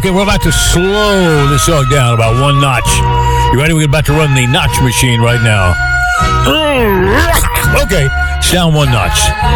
Okay, we're about to slow the song down about one notch. You ready? We're about to run the notch machine right now. Okay, it's down one notch.